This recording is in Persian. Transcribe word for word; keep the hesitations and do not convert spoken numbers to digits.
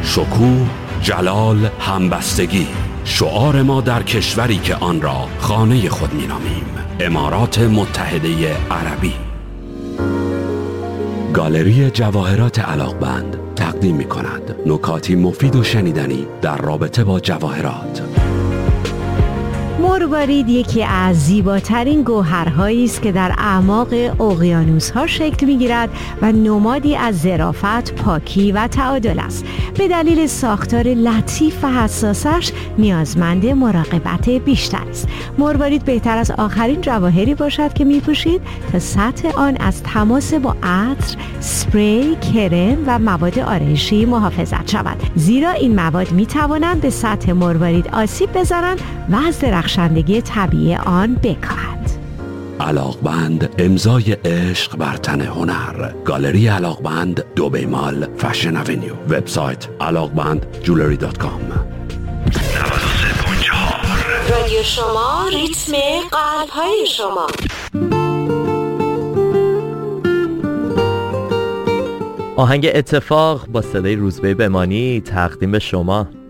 شکوه، جلال، همبستگی، شعار ما در کشوری که آن را خانه خود می‌نامیم، امارات متحده عربی. گالری جواهرات علاقبند تقدیم می‌کند نکاتی مفید و شنیدنی در رابطه با جواهرات. مروارید یکی از زیباترین گوهرهایی است که در اعماق اقیانوس‌ها شکل می‌گیرد و نمادی از ظرافت، پاکی و تعادل است. به دلیل ساختار لطیف و حساسش نیازمند مراقبت بیشتر است. مروارید بهتر از آخرین جواهری باشد که می‌پوشید تا سطح آن از تماس با عطر، اسپری، کرم و مواد آرایشی محافظت شود، زیرا این مواد می‌توانند به سطح مروارید آسیب بزنند و از درخشندگی طبیعی آن بکاهد. علاقبند، امضای عشق بر تن هنر. گالری علاقبند، دبی مال، فشن اونیو. وبسایت علاقبند جولری دات کام. نود و سه و چهار رادیو شما، ریتم قلب‌های شما. آهنگ اتفاق با صدای روزبه بمانی تقدیم به شما.